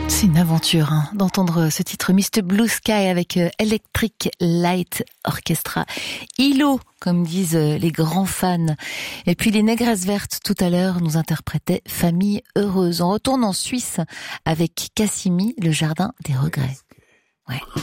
C'est une aventure d'entendre ce titre Mr. Blue Sky avec Electric Light Orchestra. ILO, comme disent les grands fans. Et puis les Négresses Vertes, tout à l'heure, nous interprétaient Famille Heureuse. On retourne en Suisse avec Cassimi, le jardin des regrets. Ouais.